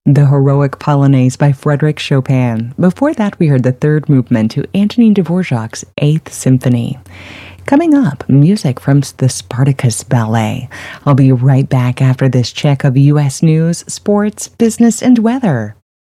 The Heroic Polonaise by Frédéric Chopin. Before that, we heard the third movement to Antonin Dvorak's Eighth Symphony. Coming up, music from the Spartacus Ballet. I'll be right back after this check of U.S. news, sports, business, and weather.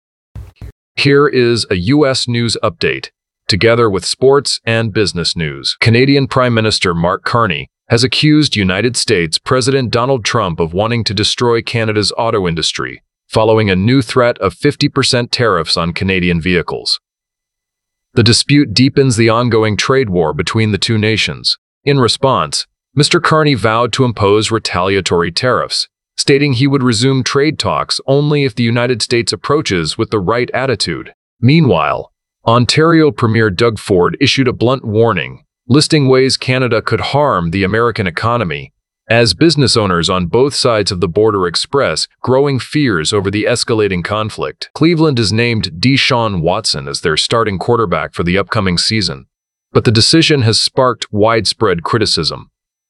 Here is a U.S. news update, together with sports and business news. Canadian Prime Minister Mark Carney has accused United States President Donald Trump of wanting to destroy Canada's auto industry, following a new threat of 50% tariffs on Canadian vehicles. The dispute deepens the ongoing trade war between the two nations. In response, Mr. Carney vowed to impose retaliatory tariffs, stating he would resume trade talks only if the United States approaches with the right attitude. Meanwhile, Ontario Premier Doug Ford issued a blunt warning, listing ways Canada could harm the American economy, as business owners on both sides of the border express growing fears over the escalating conflict. Cleveland has named Deshaun Watson as their starting quarterback for the upcoming season, but the decision has sparked widespread criticism.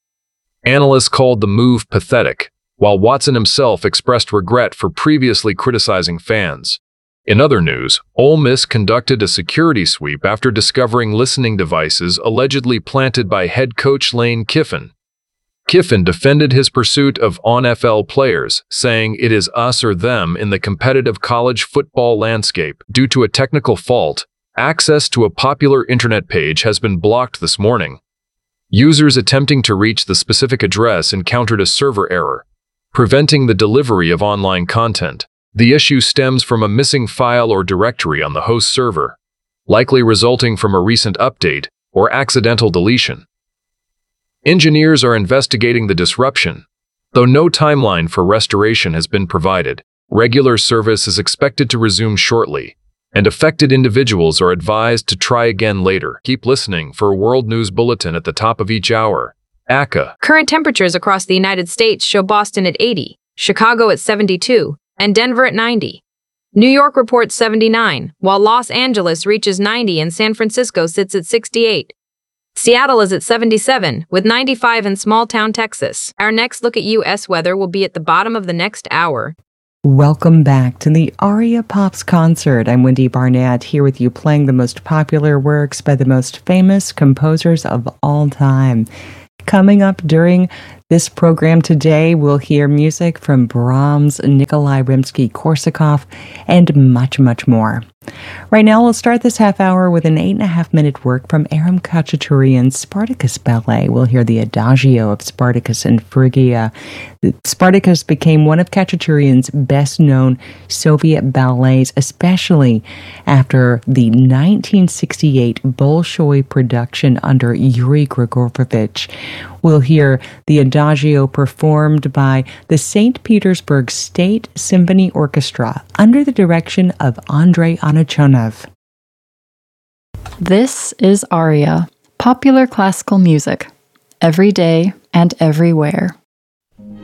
Analysts called the move pathetic, while Watson himself expressed regret for previously criticizing fans. In other news, Ole Miss conducted a security sweep after discovering listening devices allegedly planted by head coach Lane Kiffin. Kiffin defended his pursuit of NFL players, saying it is us or them in the competitive college football landscape. Due to a technical fault, access to a popular internet page has been blocked this morning. Users attempting to reach the specific address encountered a server error, preventing the delivery of online content. The issue stems from a missing file or directory on the host server, likely resulting from a recent update or accidental deletion. Engineers are investigating the disruption, though no timeline for restoration has been provided. Regular service is expected to resume shortly, and affected individuals are advised to try again later. Keep listening for a World News Bulletin at the top of each hour. ACA. Current temperatures across the United States show Boston at 80, Chicago at 72, and Denver at 90. New York reports 79, while Los Angeles reaches 90 and San Francisco sits at 68. Seattle is at 77, with 95 in small-town Texas. Our next look at U.S. weather will be at the bottom of the next hour. Welcome back to the Aria Pops concert. I'm Wendy Barnett, here with you playing the most popular works by the most famous composers of all time. Coming up during this program today, we'll hear music from Brahms, Nikolai Rimsky-Korsakov, and much, much more. Right now, we'll start this half hour with an 8.5-minute work from Aram Khachaturian's Spartacus Ballet. We'll hear the Adagio of Spartacus and Phrygia. Spartacus became one of Khachaturian's best-known Soviet ballets, especially after the 1968 Bolshoi production under Yuri Grigorovich. We'll hear the Adagio performed by the St. Petersburg State Symphony Orchestra under the direction of Andrei Anichonov. This is Aria, popular classical music, every day and everywhere.